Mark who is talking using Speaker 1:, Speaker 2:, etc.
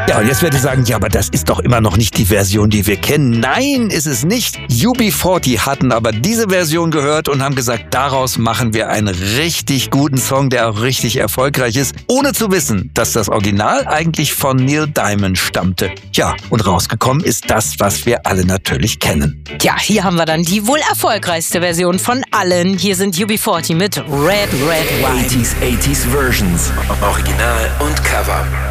Speaker 1: Ja, und jetzt werdet ihr sagen, ja, aber das ist doch immer noch nicht die Version, die wir kennen. Nein, ist es nicht. UB40 hatten aber diese Version gehört und haben gesagt, daraus machen wir einen richtig guten Song, der auch richtig erfolgreich ist, ohne zu wissen, dass das Original eigentlich von Neil Diamond stammte. Ja, und rausgekommen ist das, was wir alle natürlich kennen.
Speaker 2: Ja, hier haben wir dann die wohl erfolgreichste Version von allen. Hier sind UB40 mit Red, Red Wine.
Speaker 3: 80s Versions. Original und Cover.